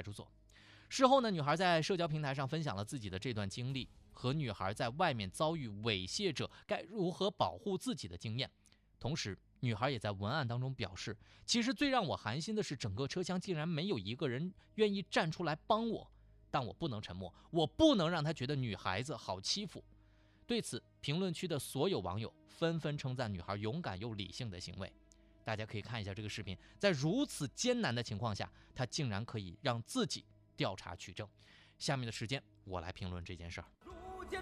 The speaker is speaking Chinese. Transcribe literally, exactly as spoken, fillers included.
派出所。事后呢，女孩在社交平台上分享了自己的这段经历和女孩在外面遭遇猥亵者该如何保护自己的经验。同时，女孩也在文案当中表示，其实最让我寒心的是，整个车厢竟然没有一个人愿意站出来帮我，但我不能沉默，我不能让她觉得女孩子好欺负。对此，评论区的所有网友纷纷称赞女孩勇敢又理性的行为。大家可以看一下这个视频，在如此艰难的情况下，她竟然可以让自己调查取证。下面的时间，我来评论这件事儿。